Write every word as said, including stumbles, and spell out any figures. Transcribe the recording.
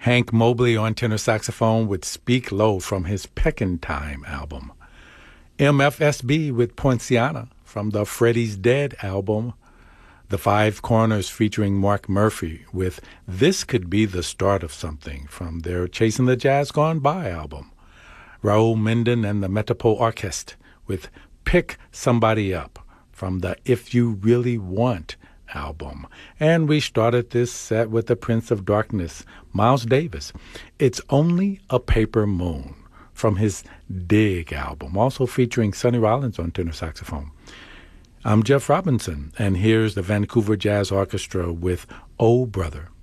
Hank Mobley on tenor saxophone with Speak Low from his Peckin' Time album. M F S B with Poinciana from the Freddie's Dead album. The Five Corners featuring Mark Murphy with This Could Be the Start of Something from their Chasing the Jazz Gone By album. Raul Menden and the Metropole Orchestra with Pick Somebody Up from the If You Really Want album. And we started this set with the Prince of Darkness, Miles Davis. It's Only a Paper Moon from his Dig album, also featuring Sonny Rollins on tenor saxophone. I'm Jeff Robinson, and here's the Vancouver Jazz Orchestra with Oh Brother.